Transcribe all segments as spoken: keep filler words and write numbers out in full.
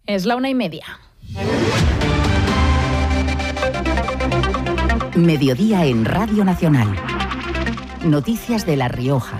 Es la una y media. Mediodía en Radio Nacional. Noticias de La Rioja.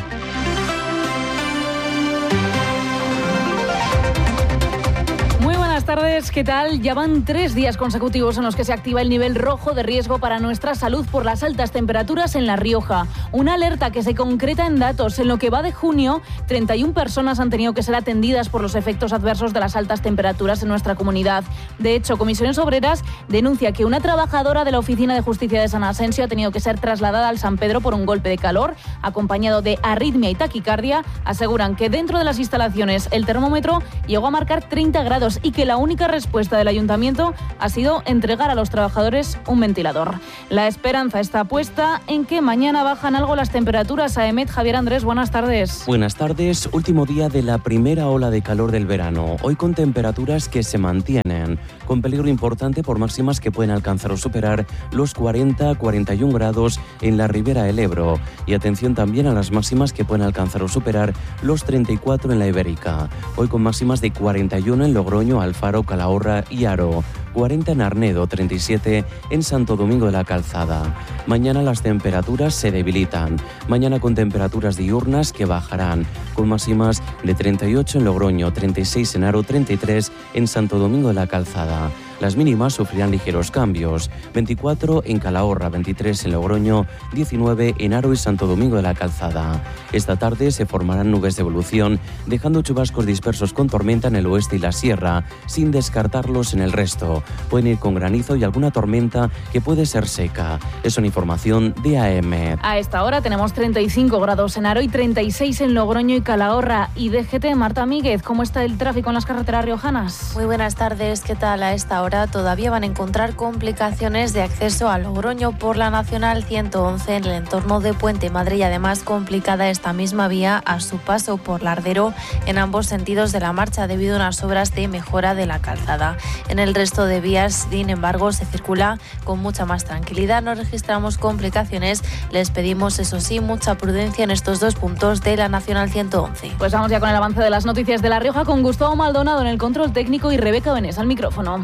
Buenas tardes, ¿qué tal? Ya van tres días consecutivos en los que se activa el nivel rojo de riesgo para nuestra salud por las altas temperaturas en La Rioja. Una alerta que se concreta en datos. En lo que va de junio, treinta y una personas han tenido que ser atendidas por los efectos adversos de las altas temperaturas en nuestra comunidad. De hecho, Comisiones Obreras denuncia que una trabajadora de la Oficina de Justicia de San Asensio ha tenido que ser trasladada al San Pedro por un golpe de calor, acompañado de arritmia y taquicardia. Aseguran que dentro de las instalaciones el termómetro llegó a marcar treinta grados y que la única respuesta del ayuntamiento ha sido entregar a los trabajadores un ventilador. La esperanza está puesta en que mañana bajan algo las temperaturas. Aemet, Javier Andrés, buenas tardes. Buenas tardes. Último día de la primera ola de calor del verano. Hoy con temperaturas que se mantienen, con peligro importante por máximas que pueden alcanzar o superar los cuarenta a cuarenta y un grados en la ribera del Ebro. Y atención también a las máximas que pueden alcanzar o superar los treinta y cuatro en la Ibérica. Hoy con máximas de cuarenta y uno en Logroño, Alfaro, Calahorra y Haro, cuarenta en Arnedo, treinta y siete en Santo Domingo de la Calzada. Mañana las temperaturas se debilitan. Mañana con temperaturas diurnas que bajarán, con máximas de treinta y ocho en Logroño, treinta y seis en Haro, treinta y tres en Santo Domingo de la Calzada. Las mínimas sufrirán ligeros cambios, veinticuatro en Calahorra, veintitrés en Logroño, diecinueve en Haro y Santo Domingo de la Calzada. Esta tarde se formarán nubes de evolución, dejando chubascos dispersos con tormenta en el oeste y la sierra, sin descartarlos en el resto. Pueden ir con granizo y alguna tormenta que puede ser seca. Es una información de Aemet. A esta hora tenemos treinta y cinco grados en Haro y treinta y seis en Logroño y Calahorra. Y D G T, Marta Míguez, ¿cómo está el tráfico en las carreteras riojanas? Muy buenas tardes, ¿qué tal? A esta hora todavía van a encontrar complicaciones de acceso a Logroño por la Nacional ciento once en el entorno de Puente Madre y además complicada esta misma vía a su paso por Lardero en ambos sentidos de la marcha debido a unas obras de mejora de la calzada. En el resto de vías, sin embargo, se circula con mucha más tranquilidad. No registramos complicaciones. Les pedimos, eso sí, mucha prudencia en estos dos puntos de la Nacional ciento once. Pues vamos ya con el avance de las noticias de La Rioja con Gustavo Maldonado en el control técnico y Rebeca Benés al micrófono.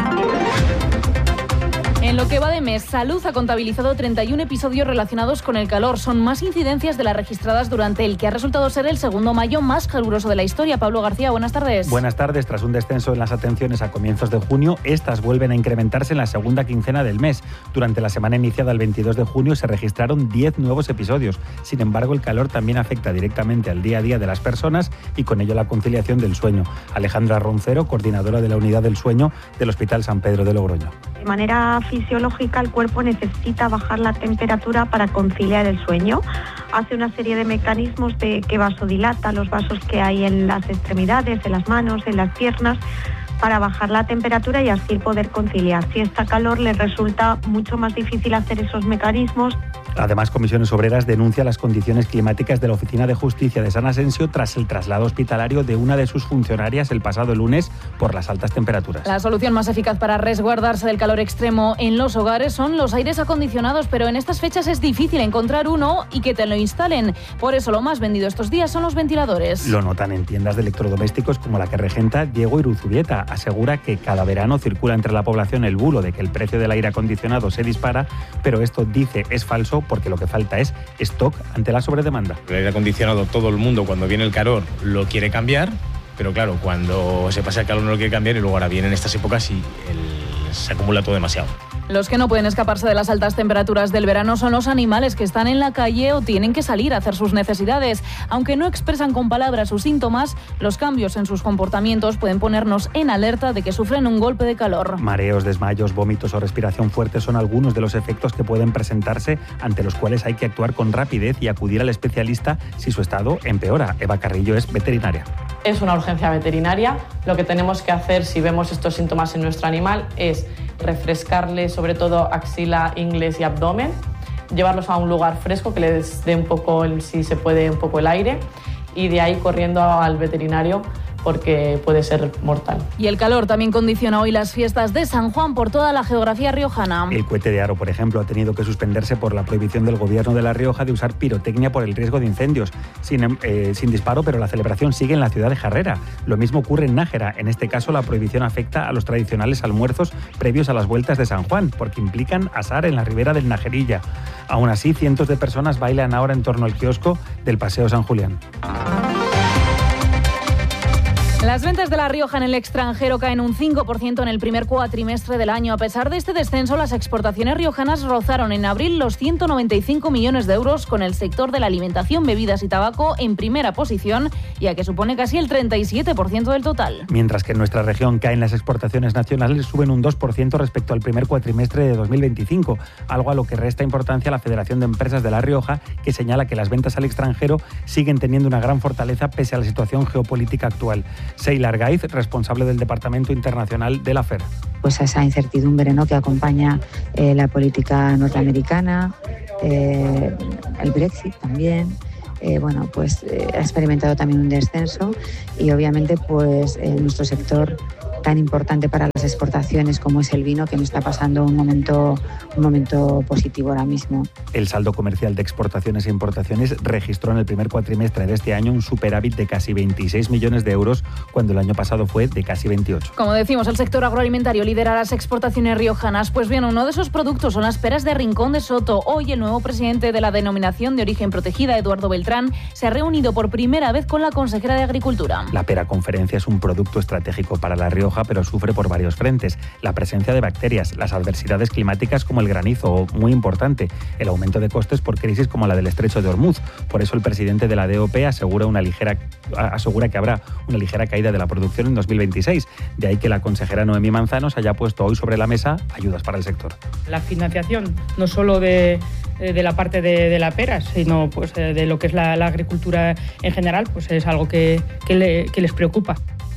En lo que va de mes, Salud ha contabilizado treinta y uno episodios relacionados con el calor. Son más incidencias de las registradas durante el que ha resultado ser el segundo mayo más caluroso de la historia. Pablo García, buenas tardes. Buenas tardes. Tras un descenso en las atenciones a comienzos de junio, estas vuelven a incrementarse en la segunda quincena del mes. Durante la semana iniciada el veintidós de junio se registraron diez nuevos episodios. Sin embargo, el calor también afecta directamente al día a día de las personas y con ello la conciliación del sueño. Alejandra Roncero, coordinadora de la Unidad del Sueño del Hospital San Pedro de Logroño. De manera fisiológica, el cuerpo necesita bajar la temperatura para conciliar el sueño. Hace una serie de mecanismos de que vasodilata los vasos que hay en las extremidades, en las manos, en las piernas, para bajar la temperatura y así poder conciliar. Si está calor, les resulta mucho más difícil hacer esos mecanismos. Además, Comisiones Obreras denuncia las condiciones climáticas de la Oficina de Justicia de San Asensio tras el traslado hospitalario de una de sus funcionarias el pasado lunes por las altas temperaturas. La solución más eficaz para resguardarse del calor extremo en los hogares son los aires acondicionados, pero en estas fechas es difícil encontrar uno y que te lo instalen. Por eso lo más vendido estos días son los ventiladores. Lo notan en tiendas de electrodomésticos como la que regenta Diego Iruzubieta. Asegura que cada verano circula entre la población el bulo de que el precio del aire acondicionado se dispara, pero esto dice es falso porque lo que falta es stock ante la sobredemanda. El aire acondicionado, todo el mundo cuando viene el calor lo quiere cambiar, pero claro, cuando se pasa el calor no lo quiere cambiar y luego ahora vienen estas épocas y el... se acumula todo demasiado. Los que no pueden escaparse de las altas temperaturas del verano son los animales que están en la calle o tienen que salir a hacer sus necesidades. Aunque no expresan con palabras sus síntomas, los cambios en sus comportamientos pueden ponernos en alerta de que sufren un golpe de calor. Mareos, desmayos, vómitos o respiración fuerte son algunos de los efectos que pueden presentarse, ante los cuales hay que actuar con rapidez y acudir al especialista si su estado empeora. Eva Carrillo es veterinaria. Es una urgencia veterinaria. Lo que tenemos que hacer si vemos estos síntomas en nuestro animal es refrescarle sobre todo axila, ingles y abdomen, llevarlos a un lugar fresco que les dé un poco, si se puede, un poco el aire y de ahí corriendo al veterinario porque puede ser mortal. Y el calor también condiciona hoy las fiestas de San Juan por toda la geografía riojana. El Cohete de Haro, por ejemplo, ha tenido que suspenderse por la prohibición del gobierno de La Rioja de usar pirotecnia por el riesgo de incendios. Sin, eh, sin disparo, pero la celebración sigue en la ciudad de Jarrera. Lo mismo ocurre en Nájera. En este caso, la prohibición afecta a los tradicionales almuerzos previos a las vueltas de San Juan, porque implican asar en la ribera del Najerilla. Aún así, cientos de personas bailan ahora en torno al kiosco del Paseo San Julián. Las ventas de La Rioja en el extranjero caen un cinco por ciento en el primer cuatrimestre del año. A pesar de este descenso, las exportaciones riojanas rozaron en abril los ciento noventa y cinco millones de euros, con el sector de la alimentación, bebidas y tabaco en primera posición, ya que supone casi el treinta y siete por ciento del total. Mientras que en nuestra región caen las exportaciones nacionales, suben un dos por ciento respecto al primer cuatrimestre de dos mil veinticinco, algo a lo que resta importancia la Federación de Empresas de La Rioja, que señala que las ventas al extranjero siguen teniendo una gran fortaleza pese a la situación geopolítica actual. Seila Argaiz, responsable del Departamento Internacional de la F E R. Pues a esa incertidumbre, ¿no?, que acompaña eh, la política norteamericana, eh, el Brexit también. Eh, bueno, pues eh, ha experimentado también un descenso y obviamente pues eh, nuestro sector tan importante para las exportaciones como es el vino, que no está pasando un momento, un momento positivo ahora mismo. El saldo comercial de exportaciones e importaciones registró en el primer cuatrimestre de este año un superávit de casi veintiséis millones de euros, cuando el año pasado fue de casi veintiocho. Como decimos, el sector agroalimentario lidera las exportaciones riojanas. Pues bien, uno de esos productos son las peras de Rincón de Soto. Hoy el nuevo presidente de la Denominación de Origen Protegida, Eduardo Beltrán, se ha reunido por primera vez con la consejera de Agricultura. La pera conferencia es un producto estratégico para La Rioja, pero sufre por varios frentes. La presencia de bacterias, las adversidades climáticas como el granizo, o, muy importante, el aumento de costes por crisis como la del estrecho de Hormuz. Por eso el presidente de la D O P asegura, una ligera, asegura que habrá una ligera caída de la producción en dos mil veintiséis. De ahí que la consejera Noemí Manzanos haya puesto hoy sobre la mesa ayudas para el sector. La financiación no solo de, de la parte de, de la pera, sino pues de lo que es la, la agricultura en general, pues es algo que, que, le, que les preocupa.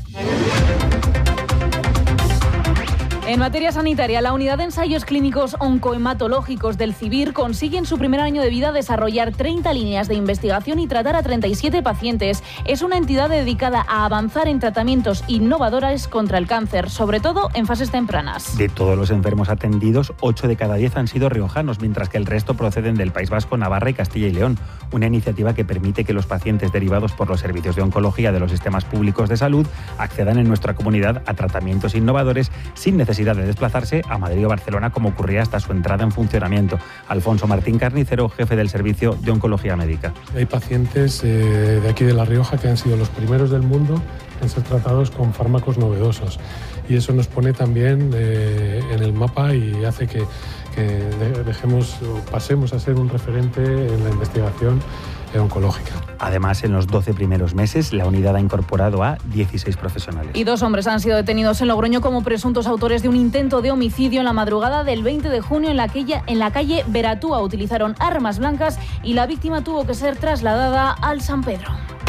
En materia sanitaria, la Unidad de Ensayos Clínicos Oncohematológicos del CIBIR consigue en su primer año de vida desarrollar treinta líneas de investigación y tratar a treinta y siete pacientes. Es una entidad dedicada a avanzar en tratamientos innovadores contra el cáncer, sobre todo en fases tempranas. De todos los enfermos atendidos, ocho de cada diez han sido riojanos, mientras que el resto proceden del País Vasco, Navarra y Castilla y León. Una iniciativa que permite que los pacientes derivados por los servicios de oncología de los sistemas públicos de salud accedan en nuestra comunidad a tratamientos innovadores sin necesidad de desplazarse a Madrid o Barcelona, como ocurría hasta su entrada en funcionamiento. Alfonso Martín Carnicero, jefe del Servicio de Oncología Médica. Hay pacientes eh, de aquí de La Rioja que han sido los primeros del mundo en ser tratados con fármacos novedosos, y eso nos pone también eh, en el mapa y hace que, que dejemos o pasemos a ser un referente en la investigación oncológica. Además, en los doce primeros meses, la unidad ha incorporado a dieciséis profesionales. Y dos hombres han sido detenidos en Logroño como presuntos autores de un intento de homicidio en la madrugada del veinte de junio en la calle, en la calle Veratúa. Utilizaron armas blancas y la víctima tuvo que ser trasladada al San Pedro.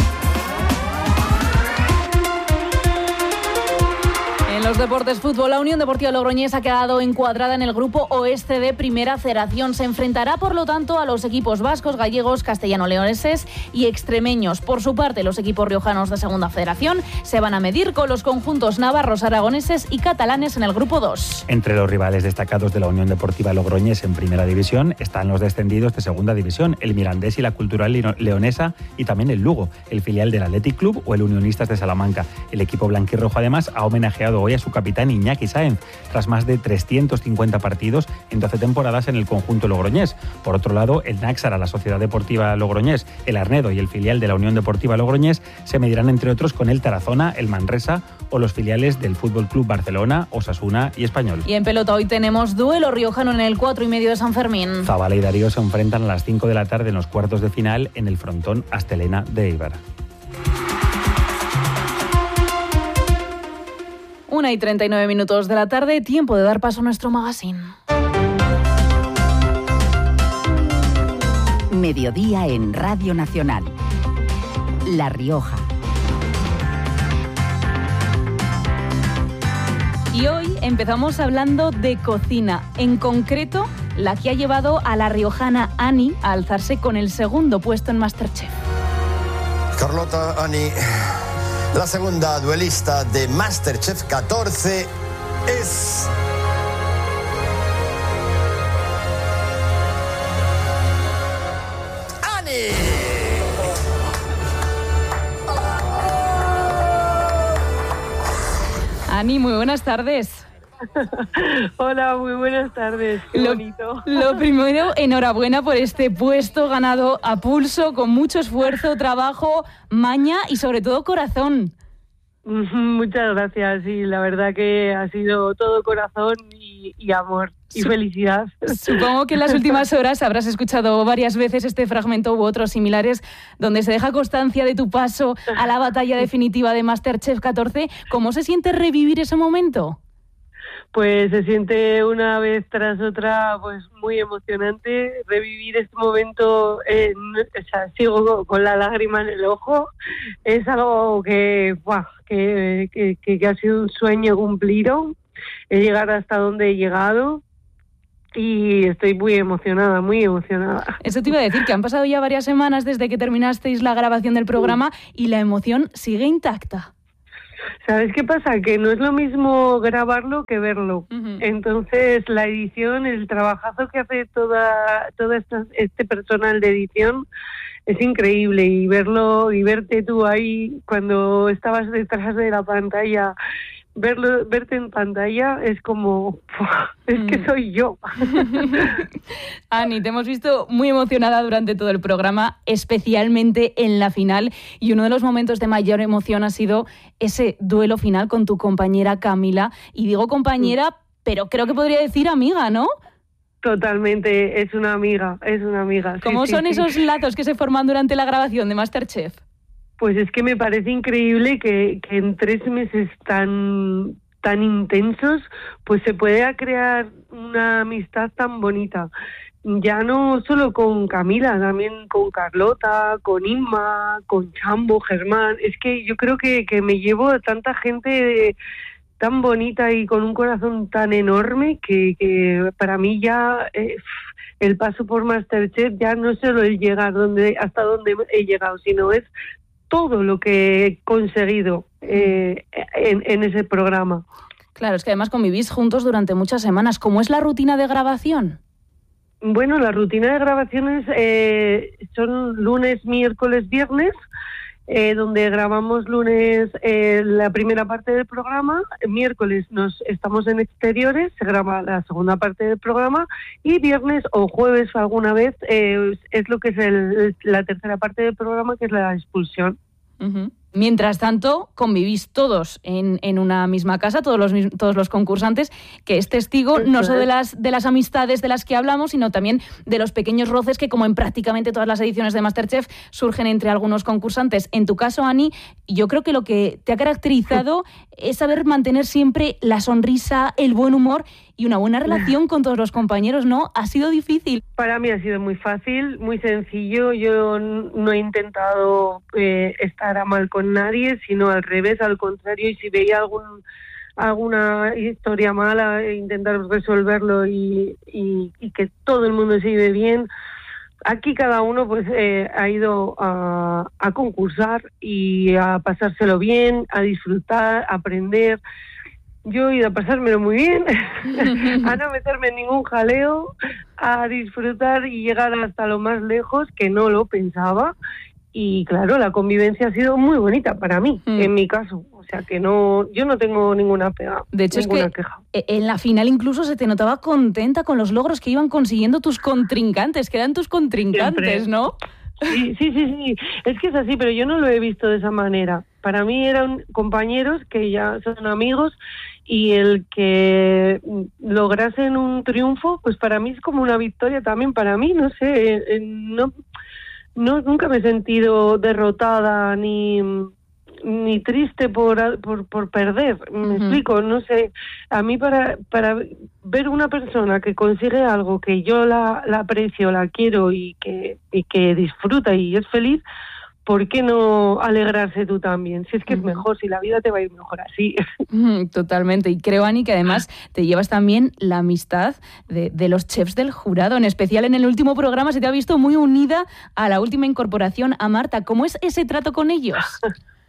En los deportes, fútbol, la Unión Deportiva Logroñés ha quedado encuadrada en el grupo oeste de Primera Federación. Se enfrentará, por lo tanto, a los equipos vascos, gallegos, castellano-leoneses y extremeños. Por su parte, los equipos riojanos de Segunda Federación se van a medir con los conjuntos navarros, aragoneses y catalanes en el grupo dos. Entre los rivales destacados de la Unión Deportiva Logroñés en Primera División están los descendidos de Segunda División, el Mirandés y la Cultural Leonesa, y también el Lugo, el filial del Athletic Club o el Unionistas de Salamanca. El equipo blanquirrojo, además, ha homenajeado hoy a su capitán Iñaki Sáenz, tras más de trescientos cincuenta partidos en doce temporadas en el conjunto logroñés. Por otro lado, el Náxara, la Sociedad Deportiva Logroñés, el Arnedo y el filial de la Unión Deportiva Logroñés se medirán, entre otros, con el Tarazona, el Manresa o los filiales del Fútbol Club Barcelona, Osasuna y Español. Y en pelota hoy tenemos duelo riojano en el cuatro y medio de San Fermín. Zabala y Darío se enfrentan a las cinco de la tarde en los cuartos de final en el frontón Astelena de Eibar. Una y treinta y nueve minutos de la tarde, tiempo de dar paso a nuestro magazine. Mediodía en Radio Nacional. La Rioja. Y hoy empezamos hablando de cocina, en concreto la que ha llevado a la riojana Ani a alzarse con el segundo puesto en MasterChef. Carlota, Ani, La segunda duelista de MasterChef catorce es... ¡Ani! Ani, muy buenas tardes. Hola, muy buenas tardes. Qué lo, bonito. Lo primero, enhorabuena por este puesto ganado a pulso, con mucho esfuerzo, trabajo, maña y sobre todo corazón. Muchas gracias. Sí, la verdad que ha sido todo corazón y, y amor y Sup- felicidad. Supongo que en las últimas horas habrás escuchado varias veces este fragmento u otros similares donde se deja constancia de tu paso a la batalla definitiva de MasterChef catorce. ¿Cómo se siente revivir ese momento? Pues se siente una vez tras otra pues muy emocionante revivir este momento. En, o sea, sigo con la lágrima en el ojo. Es algo que, ¡buah! que, que, que ha sido un sueño cumplido, el llegar hasta donde he llegado. Y estoy muy emocionada, muy emocionada. Eso te iba a decir, que han pasado ya varias semanas desde que terminasteis la grabación del programa y la emoción sigue intacta. ¿Sabes qué pasa? Que no es lo mismo grabarlo que verlo. Uh-huh. Entonces, la edición, el trabajazo que hace toda, toda esta, este personal de edición es increíble. Y verlo y verte tú ahí cuando estabas detrás de la pantalla, verlo, verte en pantalla es como, es mm. que soy yo. Ani, te hemos visto muy emocionada durante todo el programa, especialmente en la final, y uno de los momentos de mayor emoción ha sido ese duelo final con tu compañera Camila, y digo compañera, mm. pero creo que podría decir amiga, ¿no? Totalmente, es una amiga, es una amiga. ¿Cómo sí, son sí, esos sí. lazos que se forman durante la grabación de MasterChef? Pues es que me parece increíble que, que en tres meses tan, tan intensos pues se pueda crear una amistad tan bonita. Ya no solo con Camila, también con Carlota, con Inma, con Chambo, Germán. Es que yo creo que, que me llevo a tanta gente tan bonita y con un corazón tan enorme que, que para mí ya... Eh, el paso por MasterChef ya no es solo el llegar donde hasta donde he llegado, sino es todo lo que he conseguido eh, en, en ese programa. Claro, es que además convivís juntos durante muchas semanas. ¿Cómo es la rutina de grabación? Bueno, la rutina de grabaciones eh, son lunes, miércoles, viernes, eh, donde grabamos lunes eh, la primera parte del programa, miércoles nos estamos en exteriores, se graba la segunda parte del programa, y viernes o jueves alguna vez eh, es lo que es el, la tercera parte del programa, que es la expulsión. Uh-huh. Mientras tanto, convivís todos en, en una misma casa, todos los, todos los concursantes, que es testigo no solo de las, de las amistades de las que hablamos, sino también de los pequeños roces que, como en prácticamente todas las ediciones de MasterChef, surgen entre algunos concursantes. En tu caso, Ani, yo creo que lo que te ha caracterizado es saber mantener siempre la sonrisa, el buen humor y una buena relación con todos los compañeros, ¿no? ¿Ha sido difícil? Para mí ha sido muy fácil, muy sencillo. Yo no he intentado eh, estar a mal con nadie, sino al revés, al contrario, y si veía algún alguna historia mala, intentar resolverlo y, y, y que todo el mundo se lleve bien. Aquí cada uno pues eh, ha ido a, a concursar y a pasárselo bien, a disfrutar, a aprender. Yo he ido a pasármelo muy bien, a no meterme en ningún jaleo, a disfrutar y llegar hasta lo más lejos, que no lo pensaba. Y claro, la convivencia ha sido muy bonita para mí, mm. en mi caso. O sea que no, yo no tengo ninguna pega, de hecho, ninguna es que queja. En la final incluso se te notaba contenta con los logros que iban consiguiendo tus contrincantes, que eran tus contrincantes, Siempre. ¿no? Sí, sí, sí, sí. Es que es así, pero yo no lo he visto de esa manera. Para mí eran compañeros que ya son amigos, y el que lograsen un triunfo, pues para mí es como una victoria también para mí. No sé, no... No, nunca me he sentido derrotada ni, ni triste por, por, por perder. Me uh-huh. explico, no sé. A mí para, para ver una persona que consigue algo que yo la, la aprecio, la quiero y que, y que disfruta y es feliz, ¿por qué no alegrarse tú también? Si es que uh-huh. es mejor, si la vida te va a ir mejor así. Totalmente. Y creo, Ani, que además te llevas también la amistad de, de los chefs del jurado. En especial en el último programa se te ha visto muy unida a la última incorporación, a Marta. ¿Cómo es ese trato con ellos?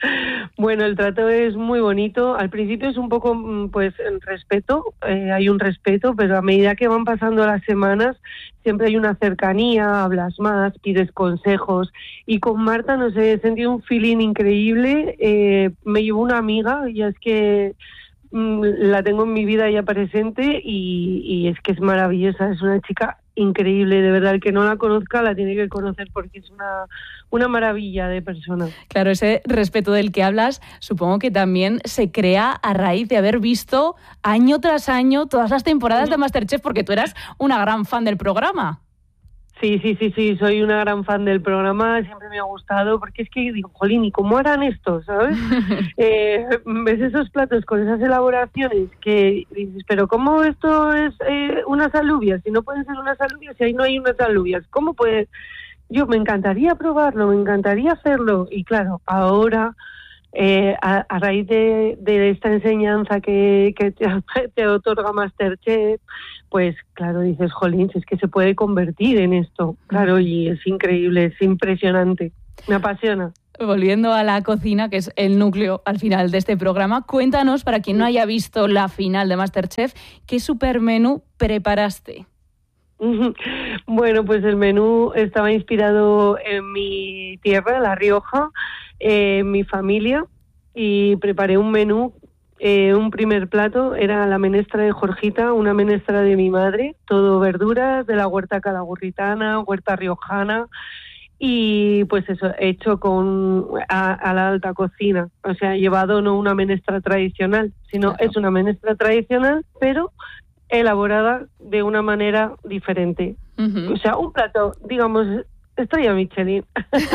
Bueno, el trato es muy bonito. Al principio es un poco, pues, en respeto, eh, hay un respeto, pero a medida que van pasando las semanas, siempre hay una cercanía, hablas más, pides consejos. Y con Marta, no sé, he sentido un feeling increíble. Eh, me llevó una amiga, y es que mmm, la tengo en mi vida ya presente, y, y es que es maravillosa, es una chica increíble, de verdad. El que no la conozca la tiene que conocer porque es una, una maravilla de persona. Claro, ese respeto del que hablas supongo que también se crea a raíz de haber visto año tras año todas las temporadas de MasterChef, porque tú eras una gran fan del programa. Sí, sí, sí, sí, soy una gran fan del programa, siempre me ha gustado, porque es que digo, jolín, ¿y cómo harán esto, sabes? eh, ves esos platos con esas elaboraciones que dices, pero ¿cómo esto es eh, unas alubias? Si no pueden ser unas alubias, si ahí no hay unas alubias, ¿cómo puede...? Yo me encantaría probarlo, me encantaría hacerlo, y claro, ahora... Eh, a, a raíz de, de esta enseñanza que, que te, te otorga MasterChef, pues claro, dices, jolín, es que se puede convertir en esto, claro, y es increíble, es impresionante, me apasiona. Volviendo a la cocina, que es el núcleo al final de este programa, cuéntanos, para quien no haya visto la final de MasterChef, ¿qué supermenú preparaste? Bueno, pues el menú estaba inspirado en mi tierra, La Rioja, eh, mi familia, y preparé un menú. Eh, un primer plato era la menestra de Jorgita, una menestra de mi madre, todo verduras de la huerta calagurritana, huerta riojana, y pues eso, hecho con a, a la alta cocina. O sea, llevado no una menestra tradicional, sino claro, es una menestra tradicional, pero elaborada de una manera diferente. Uh-huh. O sea, un plato, digamos, estrella Michelin.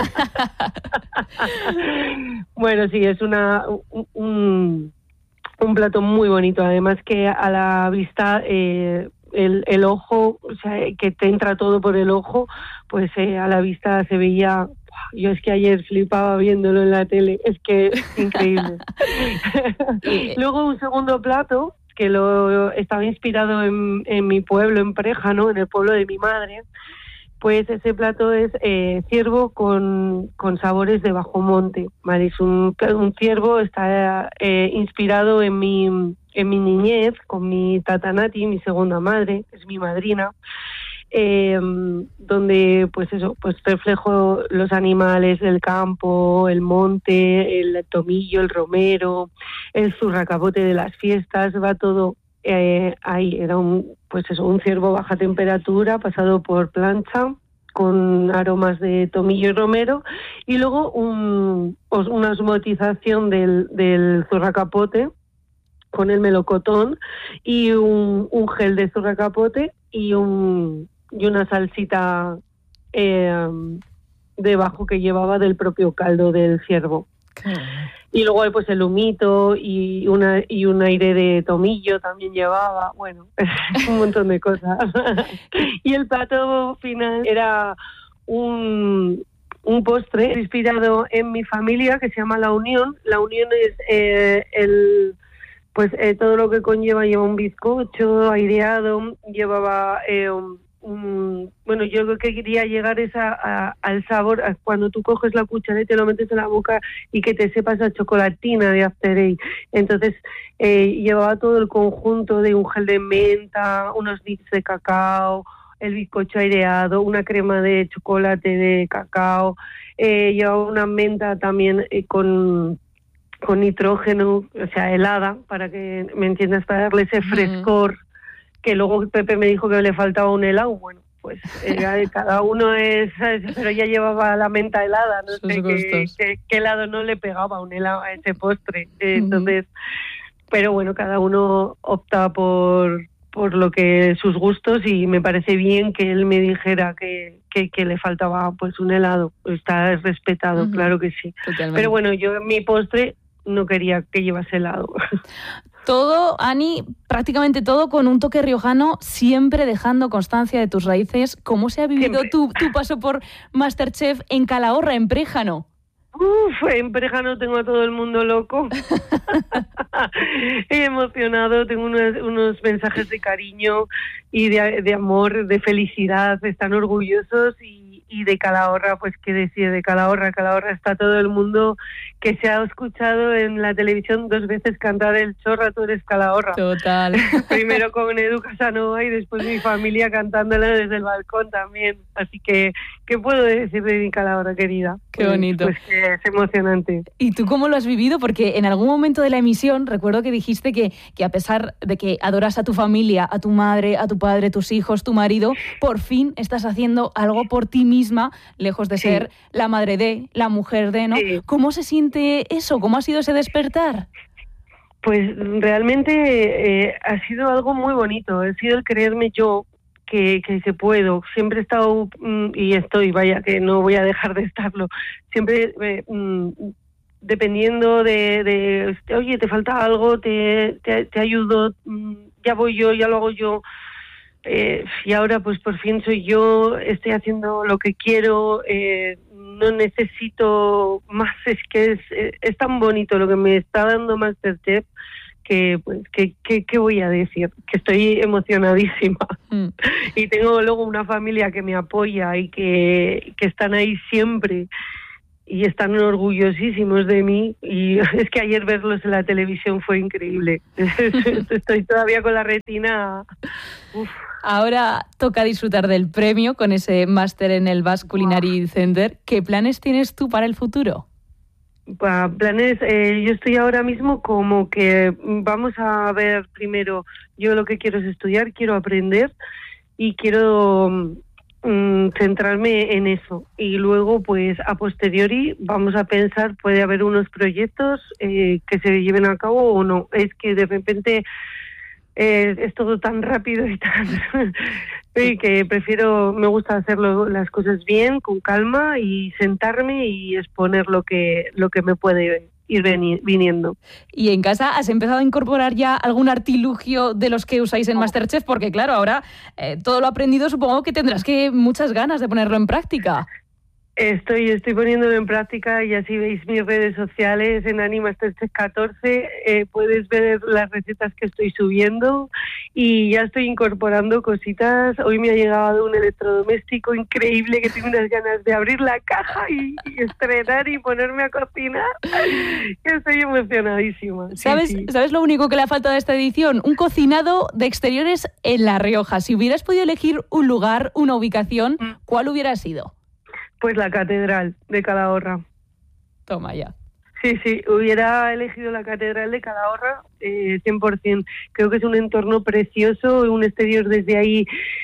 Bueno, sí, es una un, un plato muy bonito. Además que a la vista, eh, el, el ojo, o sea, que te entra todo por el ojo, pues eh, a la vista se veía... Yo es que ayer flipaba viéndolo en la tele. Es que es increíble. Luego un segundo plato, que lo estaba inspirado en, en mi pueblo, en Préjano, en el pueblo de mi madre. Pues ese plato es eh, ciervo con, con sabores de Bajomonte, ¿vale? Es un, un ciervo, está eh, inspirado en mi, en mi niñez, con mi tatanati, mi segunda madre, es mi madrina, eh, donde pues eso, pues reflejo los animales del campo, el monte, el tomillo, el romero, el zurracapote de las fiestas, va todo eh, ahí. Era un, pues eso, un ciervo baja temperatura pasado por plancha con aromas de tomillo y romero, y luego un, una osmotización del, del zurracapote con el melocotón y un, un gel de zurracapote y un y una salsita eh, debajo que llevaba del propio caldo del ciervo. Okay. Y luego pues el humito y una y un aire de tomillo también llevaba, bueno, un montón de cosas. Y el plato final era un un postre inspirado en mi familia que se llama La Unión. La Unión es eh, el pues eh, todo lo que conlleva, lleva un bizcocho aireado, llevaba eh, un Mm, bueno, yo lo que quería llegar es a, a, al sabor, a cuando tú coges la cuchara y te lo metes en la boca y que te sepas a chocolatina de After Eight. Entonces eh, llevaba todo el conjunto de un gel de menta, unos nips de cacao, el bizcocho aireado, una crema de chocolate de cacao, eh, llevaba una menta también eh, con... con nitrógeno, o sea, helada, para que me entiendas, para darle ese frescor. Mm. Que luego Pepe me dijo que le faltaba un helado. Bueno, pues eh, cada uno es, pero ya llevaba la menta helada, no sé qué, qué, qué helado no le pegaba un helado a ese postre. Eh, entonces, uh-huh. Pero bueno, cada uno opta por por lo que sus gustos, y me parece bien que él me dijera que, que, que le faltaba pues un helado. Está respetado, uh-huh. Claro que sí. Totalmente. Pero bueno, yo en mi postre no quería que llevase helado. Todo, Ani, prácticamente todo con un toque riojano, siempre dejando constancia de tus raíces. ¿Cómo se ha vivido tu, tu paso por MasterChef en Calahorra, en Préjano? Uf, en Préjano tengo a todo el mundo loco. He emocionado, tengo unos, unos mensajes de cariño y de, de amor, de felicidad, están orgullosos, y, y de Calahorra, pues qué decir de Calahorra. Calahorra está todo el mundo que se ha escuchado en la televisión dos veces cantar el Chorra, tú eres Calahorra. Total. Primero con Edu Casanova y después mi familia cantándola desde el balcón también. Así que, ¿qué puedo decir de mi Calahorra, querida? Qué pues, bonito. Pues que es emocionante. ¿Y tú cómo lo has vivido? Porque en algún momento de la emisión recuerdo que dijiste que, que a pesar de que adoras a tu familia, a tu madre, a tu padre, tus hijos, tu marido, por fin estás haciendo algo por ti misma, lejos de Sí. ser la madre de, la mujer de, ¿no? Sí. ¿Cómo se siente eso? ¿Cómo ha sido ese despertar? Pues realmente eh, ha sido algo muy bonito, ha sido el creerme yo que, que se puedo. Siempre he estado, mm, y estoy, vaya, que no voy a dejar de estarlo, siempre eh, mm, dependiendo de, de, oye, te falta algo, te, te, te ayudo, mm, ya voy yo, ya lo hago yo. Eh, y ahora pues por fin soy yo, estoy haciendo lo que quiero, eh, no necesito más, es que es, es tan bonito lo que me está dando MasterChef que pues que, que, que voy a decir, que estoy emocionadísima. Mm. Y tengo luego una familia que me apoya y que, que están ahí siempre y están orgullosísimos de mí, y es que ayer verlos en la televisión fue increíble. Estoy todavía con la retina. Uf. Ahora toca disfrutar del premio con ese máster en el Basque Culinary Center. ¿Qué planes tienes tú para el futuro? Pa, planes, eh, yo estoy ahora mismo como que vamos a ver primero, yo lo que quiero es estudiar, quiero aprender y quiero mm, centrarme en eso. Y luego, pues a posteriori, vamos a pensar, puede haber unos proyectos eh, que se lleven a cabo o no. Es que de repente eh, es todo tan rápido y tan... y que prefiero, me gusta hacerlo las cosas bien, con calma y sentarme y exponer lo que lo que me puede ir veni- viniendo. ¿Y en casa has empezado a incorporar ya algún artilugio de los que usáis en MasterChef? Porque claro, ahora eh, todo lo aprendido supongo que tendrás que muchas ganas de ponerlo en práctica. Estoy estoy poniéndolo en práctica y así veis mis redes sociales en Ani MasterChef catorce, eh, puedes ver las recetas que estoy subiendo y ya estoy incorporando cositas. Hoy me ha llegado un electrodoméstico increíble que tengo unas ganas de abrir la caja y, y estrenar y ponerme a cocinar. Estoy emocionadísima. Sí, ¿Sabes, sí. ¿Sabes lo único que le ha faltado a esta edición? Un cocinado de exteriores en La Rioja. Si hubieras podido elegir un lugar, una ubicación, ¿cuál hubiera sido? Pues la catedral de Calahorra. Toma ya. Sí, sí, hubiera elegido la catedral de Calahorra eh, cien por ciento. Creo que es un entorno precioso, un exterior desde ahí,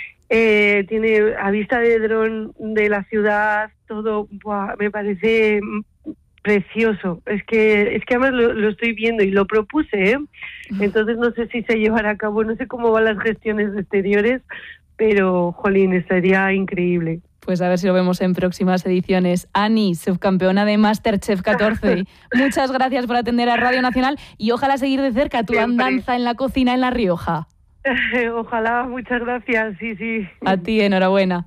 eh, tiene a vista de dron de la ciudad, todo, buah, me parece precioso. Es que es que además lo, lo estoy viendo y lo propuse, ¿eh? Entonces no sé si se llevará a cabo, no sé cómo van las gestiones de exteriores, pero, jolín, estaría increíble. Pues a ver si lo vemos en próximas ediciones. Ani, subcampeona de MasterChef catorce, muchas gracias por atender a Radio Nacional y ojalá seguir de cerca tu Siempre. andanza en la cocina en La Rioja. Ojalá, muchas gracias, sí, sí. A ti, enhorabuena.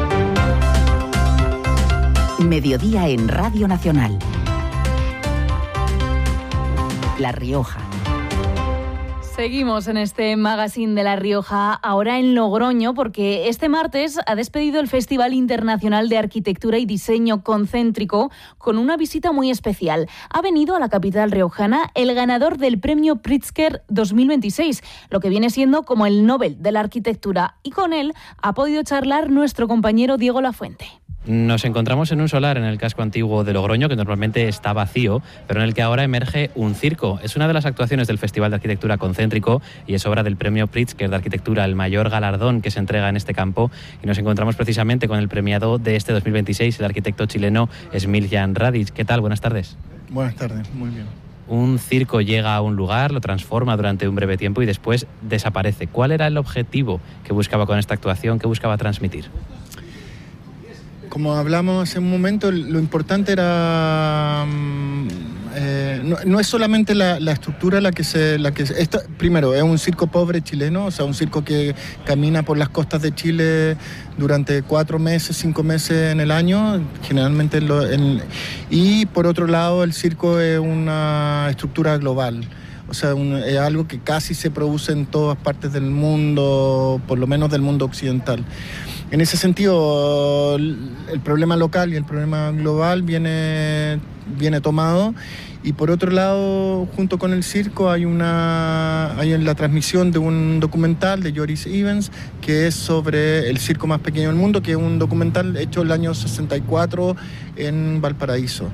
Mediodía en Radio Nacional. La Rioja. Seguimos en este magazine de La Rioja, ahora en Logroño, porque este martes ha despedido el Festival Internacional de Arquitectura y Diseño Concéntrico con una visita muy especial. Ha venido a la capital riojana el ganador del Premio Pritzker dos mil veintiséis, lo que viene siendo como el Nobel de la Arquitectura, y con él ha podido charlar nuestro compañero Diego Lafuente. Nos encontramos en un solar en el casco antiguo de Logroño, que normalmente está vacío, pero en el que ahora emerge un circo. Es una de las actuaciones del Festival de Arquitectura Concéntrico y es obra del Premio Pritzker de Arquitectura, el mayor galardón que se entrega en este campo. Y nos encontramos precisamente con el premiado de este dos mil veintiséis, el arquitecto chileno Smiljan Radic. ¿Qué tal? Buenas tardes. Buenas tardes, muy bien. Un circo llega a un lugar, lo transforma durante un breve tiempo y después desaparece. ¿Cuál era el objetivo que buscaba con esta actuación? ¿Qué buscaba transmitir? Como hablamos hace un momento, lo importante era... Eh, no, no es solamente la, la estructura la que se... La que se esta, primero, es un circo pobre chileno, o sea, un circo que camina por las costas de Chile durante cuatro meses, cinco meses en el año, generalmente... En lo, en, y por otro lado, el circo es una estructura global. O sea, un, es algo que casi se produce en todas partes del mundo, por lo menos del mundo occidental. en ese sentido, el problema local y el problema global viene, viene tomado. Y por otro lado, junto con el circo, hay una hay en la transmisión de un documental de Joris Ivens, que es sobre el circo más pequeño del mundo, que es un documental hecho en el año sesenta y cuatro en Valparaíso.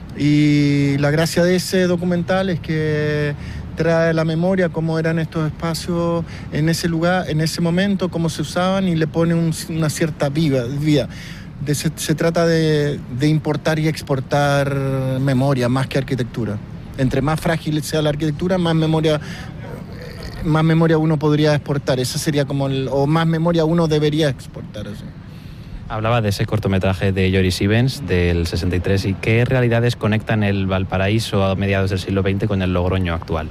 Y la gracia de ese documental es que trae a la memoria cómo eran estos espacios en ese lugar, en ese momento, cómo se usaban, y le pone un, una cierta vida. vida. De, se, se trata de, de importar y exportar memoria más que arquitectura. Entre más frágil sea la arquitectura, más memoria, más memoria uno podría exportar. Esa sería como el, o más memoria uno debería exportar. Así. Hablaba de ese cortometraje de Joris Ivens del sesenta y tres, y qué realidades conectan el Valparaíso a mediados del siglo veinte con el Logroño actual.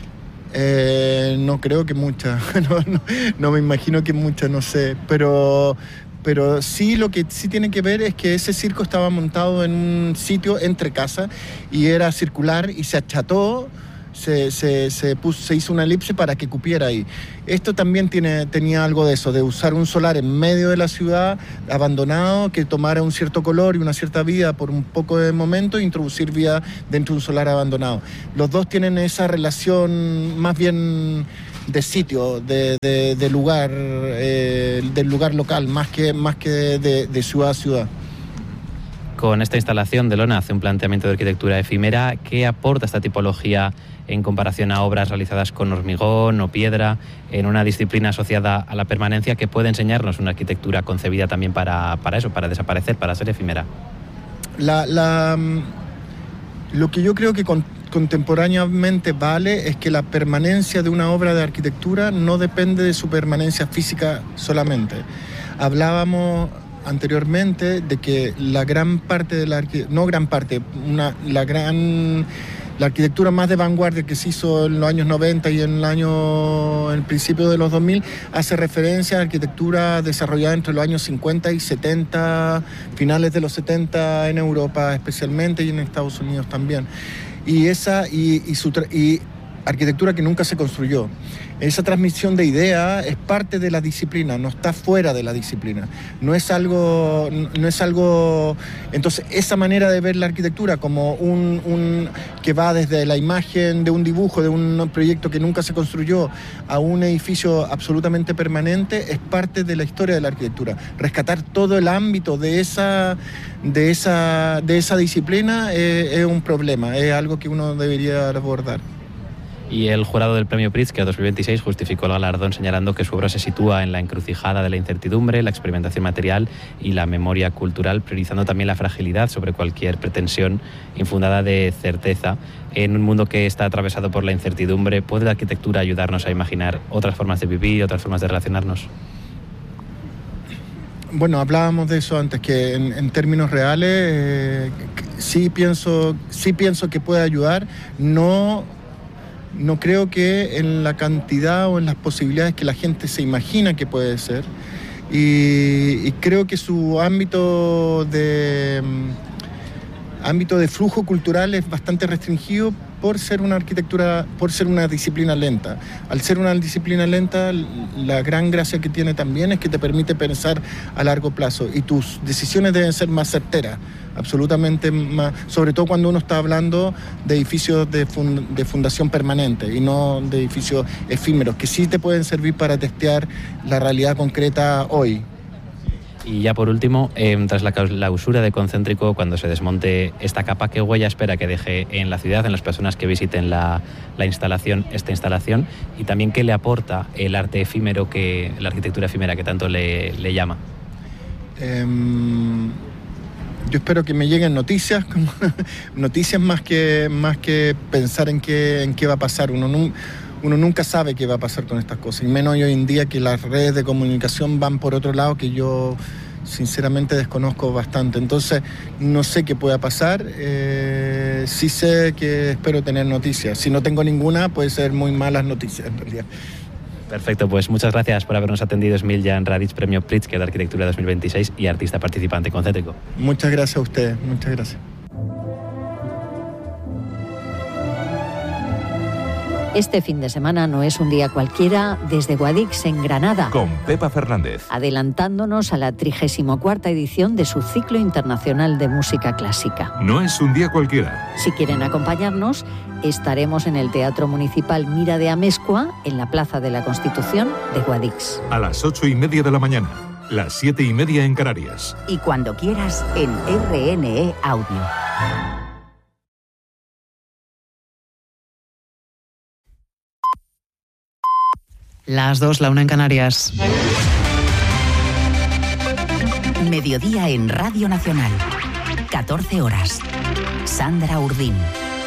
Eh, no creo que muchas, no, no, no me imagino que muchas, no sé, pero... Pero sí, lo que sí tiene que ver es que ese circo estaba montado en un sitio entre casas y era circular y se acható, se, se, se, puso, se hizo una elipse para que cupiera ahí. Esto también tiene, tenía algo de eso, de usar un solar en medio de la ciudad, abandonado, que tomara un cierto color y una cierta vida por un poco de momento e introducir vida dentro de un solar abandonado. Los dos tienen esa relación más bien de sitio, de, de, de lugar, eh, del lugar local, más que, más que de, de ciudad a ciudad. Con esta instalación, Delona hace un planteamiento de arquitectura efímera. ¿Qué aporta esta tipología en comparación a obras realizadas con hormigón o piedra, en una disciplina asociada a la permanencia que puede enseñarnos una arquitectura concebida también para, para eso, para desaparecer, para ser efímera? La, la, lo que yo creo que con, contemporáneamente vale es que la permanencia de una obra de arquitectura no depende de su permanencia física solamente. Hablábamos anteriormente de que la gran parte de la arquitectura, no gran parte, una, la gran... La arquitectura más de vanguardia que se hizo en los años noventa y en el año, en el principio de los dos mil, hace referencia a arquitectura desarrollada entre los años cincuenta y setenta, finales de los setenta en Europa especialmente y en Estados Unidos también. Y esa y, y, su, y arquitectura que nunca se construyó. Esa transmisión de ideas es parte de la disciplina, no está fuera de la disciplina. No es algo, no es algo. Entonces, esa manera de ver la arquitectura como un, un que va desde la imagen de un dibujo, de un proyecto que nunca se construyó, a un edificio absolutamente permanente, es parte de la historia de la arquitectura. Rescatar todo el ámbito de esa, de esa, de esa disciplina es, es un problema, es algo que uno debería abordar. Y el jurado del Premio Pritzker dos mil veintiséis justificó el galardón señalando que su obra se sitúa en la encrucijada de la incertidumbre, la experimentación material y la memoria cultural, priorizando también la fragilidad sobre cualquier pretensión infundada de certeza. En un mundo que está atravesado por la incertidumbre, ¿puede la arquitectura ayudarnos a imaginar otras formas de vivir, otras formas de relacionarnos? Bueno, hablábamos de eso antes, que en, en términos reales eh, sí pienso, sí pienso que puede ayudar, no... No creo que en la cantidad o en las posibilidades que la gente se imagina que puede ser. Y, y creo que su ámbito de, ámbito de flujo cultural es bastante restringido por ser una arquitectura, por ser una disciplina lenta. Al ser una disciplina lenta, la gran gracia que tiene también es que te permite pensar a largo plazo y tus decisiones deben ser más certeras, absolutamente más, sobre todo cuando uno está hablando de edificios de, fund, de fundación permanente y no de edificios efímeros, que sí te pueden servir para testear la realidad concreta hoy. Y ya por último, eh, tras la clausura de Concéntrico, cuando se desmonte esta capa, ¿qué huella espera que deje en la ciudad, en las personas que visiten la, la instalación, esta instalación? Y también, ¿qué le aporta el arte efímero, que la arquitectura efímera que tanto le, le llama? Eh, yo espero que me lleguen noticias, noticias más que, más que pensar en qué, en qué va a pasar. Uno no, Uno nunca sabe qué va a pasar con estas cosas, y menos hoy en día que las redes de comunicación van por otro lado que yo sinceramente desconozco bastante. Entonces no sé qué pueda pasar, eh, sí sé que espero tener noticias. Si no tengo ninguna, puede ser muy malas noticias en realidad. Perfecto, pues muchas gracias por habernos atendido. Smiljan Radic, Premio Pritzker de Arquitectura dos mil veintiséis y artista participante Concéntrico. Muchas gracias a ustedes, muchas gracias. Este fin de semana no es un día cualquiera desde Guadix en Granada. Con Pepa Fernández. Adelantándonos a la trigésima cuarta edición de su ciclo internacional de música clásica. No es un día cualquiera. Si quieren acompañarnos, estaremos en el Teatro Municipal Mira de Amezcua, en la Plaza de la Constitución de Guadix. A las ocho y media de la mañana, las siete y media en Canarias. Y cuando quieras en R N E Audio. Las dos, la una en Canarias. Mediodía en Radio Nacional. catorce horas. Sandra Urdín.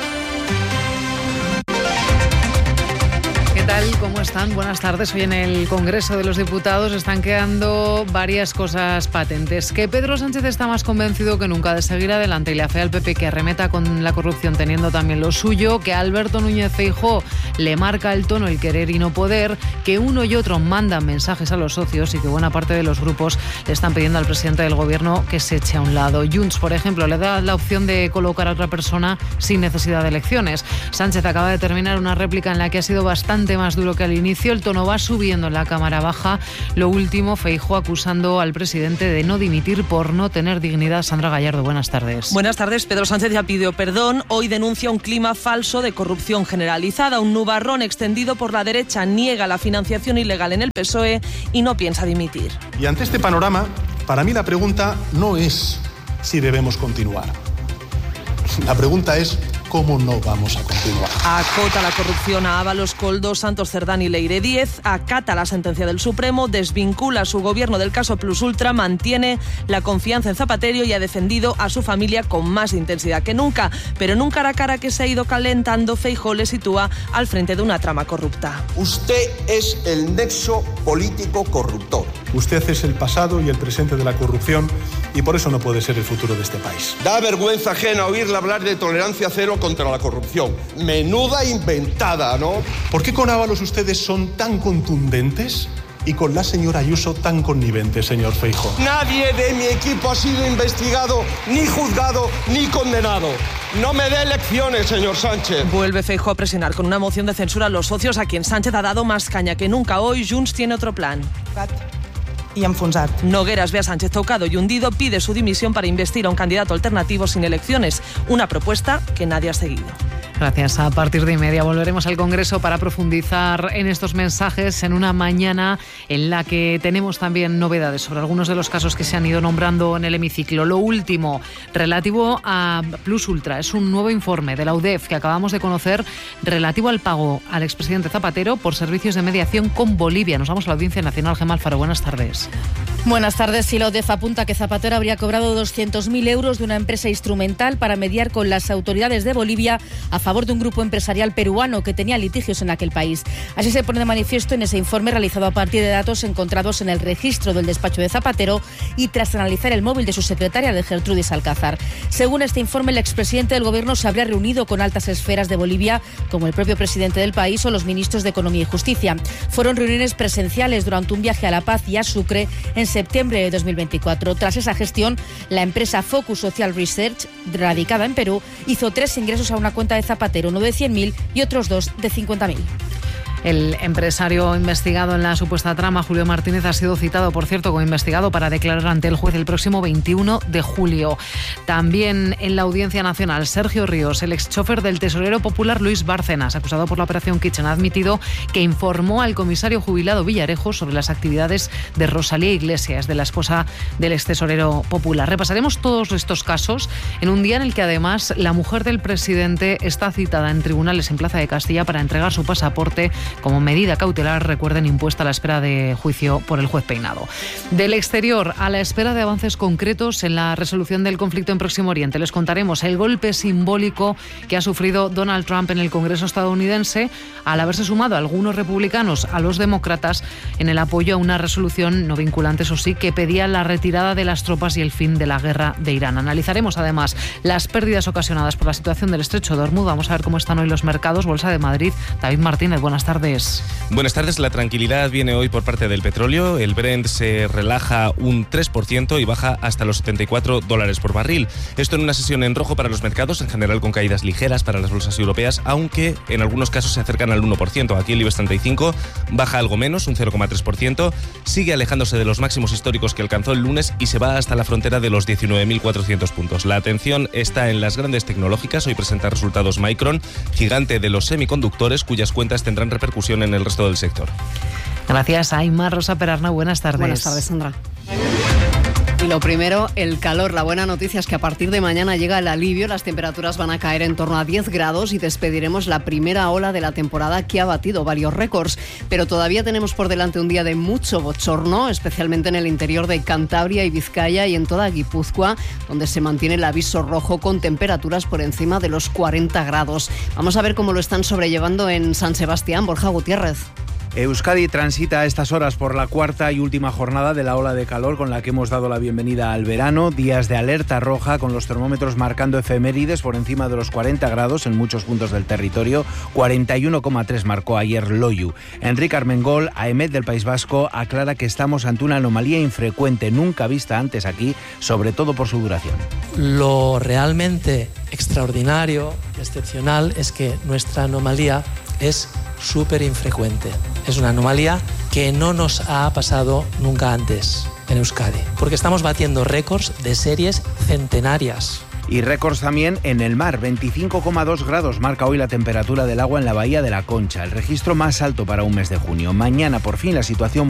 ¿Qué tal? ¿Cómo están? Buenas tardes. Hoy en el Congreso de los Diputados están quedando varias cosas patentes. Que Pedro Sánchez está más convencido que nunca de seguir adelante y le hace al P P que arremeta con la corrupción teniendo también lo suyo. Que Alberto Núñez Feijóo le marca el tono el querer y no poder. Que uno y otro mandan mensajes a los socios y que buena parte de los grupos le están pidiendo al presidente del gobierno que se eche a un lado. Junts, por ejemplo, le da la opción de colocar a otra persona sin necesidad de elecciones. Sánchez acaba de terminar una réplica en la que ha sido bastante más duro que al inicio. El tono va subiendo en la Cámara Baja. Lo último, Feijóo acusando al presidente de no dimitir por no tener dignidad. Sandra Gallardo, buenas tardes. Buenas tardes. Pedro Sánchez ya pidió perdón. Hoy denuncia un clima falso de corrupción generalizada. Un nubarrón extendido por la derecha niega la financiación ilegal en el P S O E y no piensa dimitir. Y ante este panorama, para mí la pregunta no es si debemos continuar. La pregunta es ¿cómo no vamos a continuar? Acota la corrupción a Ábalos, Koldo, Santos Cerdán y Leire Díez, acata la sentencia del Supremo, desvincula a su gobierno del caso Plus Ultra, mantiene la confianza en Zapatero y ha defendido a su familia con más intensidad que nunca. Pero en un cara a cara que se ha ido calentando, Feijóo le sitúa al frente de una trama corrupta. Usted es el nexo político corruptor. Usted es el pasado y el presente de la corrupción y por eso no puede ser el futuro de este país. Da vergüenza ajena oírle hablar de tolerancia cero contra la corrupción. Menuda inventada, ¿no? ¿Por qué con Ábalos ustedes son tan contundentes y con la señora Ayuso tan conniventes, señor Feijóo? Nadie de mi equipo ha sido investigado, ni juzgado, ni condenado. No me dé lecciones, señor Sánchez. Vuelve Feijóo a presionar con una moción de censura a los socios a quien Sánchez ha dado más caña que nunca. Hoy Junts tiene otro plan. Y enfonsat. Nogueras ve a Sánchez tocado y hundido, pide su dimisión para investir a un candidato alternativo sin elecciones. Una propuesta que nadie ha seguido. Gracias. A partir de y media volveremos al Congreso para profundizar en estos mensajes en una mañana en la que tenemos también novedades sobre algunos de los casos que se han ido nombrando en el hemiciclo. Lo último, relativo a Plus Ultra, es un nuevo informe de la U D E F que acabamos de conocer relativo al pago al expresidente Zapatero por servicios de mediación con Bolivia. Nos vamos a la Audiencia Nacional. Gemma Alfaro, buenas tardes. Buenas tardes. Sí, la U D E F apunta que Zapatero habría cobrado doscientos mil euros de una empresa instrumental para mediar con las autoridades de Bolivia a favor de un grupo empresarial peruano que tenía litigios en aquel país. Así se pone de manifiesto en ese informe realizado a partir de datos encontrados en el registro del despacho de Zapatero y tras analizar el móvil de su secretaria, de Gertrudis Alcázar. Según este informe, el expresidente del gobierno se habría reunido con altas esferas de Bolivia, como el propio presidente del país o los ministros de Economía y Justicia. Fueron reuniones presenciales durante un viaje a La Paz y a Sucre en septiembre de dos mil veinticuatro. Tras esa gestión, la empresa Focus Social Research, radicada en Perú, hizo tres ingresos a una cuenta de Zapatero, uno de cien mil y otros dos de cincuenta mil. El empresario investigado en la supuesta trama, Julio Martínez, ha sido citado, por cierto, como investigado para declarar ante el juez el próximo veintiuno de julio. También en la Audiencia Nacional, Sergio Ríos, el exchofer del tesorero popular Luis Bárcenas, acusado por la operación Kitchen, ha admitido que informó al comisario jubilado Villarejo sobre las actividades de Rosalía Iglesias, de la esposa del extesorero popular. Repasaremos todos estos casos en un día en el que además la mujer del presidente está citada en tribunales en Plaza de Castilla para entregar su pasaporte como medida cautelar, recuerden, impuesta a la espera de juicio por el juez Peinado. Del exterior, a la espera de avances concretos en la resolución del conflicto en Próximo Oriente, les contaremos el golpe simbólico que ha sufrido Donald Trump en el Congreso estadounidense al haberse sumado a algunos republicanos a los demócratas en el apoyo a una resolución no vinculante, eso sí, que pedía la retirada de las tropas y el fin de la guerra de Irán. Analizaremos además las pérdidas ocasionadas por la situación del Estrecho de Hormuz. Vamos a ver cómo están hoy los mercados. Bolsa de Madrid, David Martínez, buenas tardes. tardes. Buenas tardes. La tranquilidad viene hoy por parte del petróleo. El Brent se relaja un tres por ciento y baja hasta los setenta y cuatro dólares por barril. Esto en una sesión en rojo para los mercados, en general con caídas ligeras para las bolsas europeas, aunque en algunos casos se acercan al uno por ciento. Aquí el IBEX treinta y cinco baja algo menos, un cero coma tres por ciento. Sigue alejándose de los máximos históricos que alcanzó el lunes y se va hasta la frontera de los diecinueve mil cuatrocientos puntos. La atención está en las grandes tecnológicas. Hoy presenta resultados Micron, gigante de los semiconductores, cuyas cuentas tendrán repercusión en el resto del sector. Gracias, Aymar. Rosa Perarna, buenas tardes. Buenas tardes, Sandra. Y lo primero, el calor. La buena noticia es que a partir de mañana llega el alivio. Las temperaturas van a caer en torno a diez grados y despediremos la primera ola de la temporada que ha batido varios récords. Pero todavía tenemos por delante un día de mucho bochorno, especialmente en el interior de Cantabria y Vizcaya y en toda Guipúzcoa, donde se mantiene el aviso rojo con temperaturas por encima de los cuarenta grados. Vamos a ver cómo lo están sobrellevando en San Sebastián. Borja Gutiérrez. Euskadi transita a estas horas por la cuarta y última jornada de la ola de calor con la que hemos dado la bienvenida al verano. Días de alerta roja con los termómetros marcando efemérides por encima de los cuarenta grados en muchos puntos del territorio. cuarenta y uno coma tres marcó ayer Loiu. Enrique Armengol, A E M E T del País Vasco, aclara que estamos ante una anomalía infrecuente, nunca vista antes aquí, sobre todo por su duración. Lo realmente extraordinario, excepcional, es que nuestra anomalía es súper infrecuente. Es una anomalía que no nos ha pasado nunca antes en Euskadi, porque estamos batiendo récords de series centenarias. Y récords también en el mar. veinticinco coma dos grados marca hoy la temperatura del agua en la bahía de la Concha, el registro más alto para un mes de junio. Mañana por fin la situación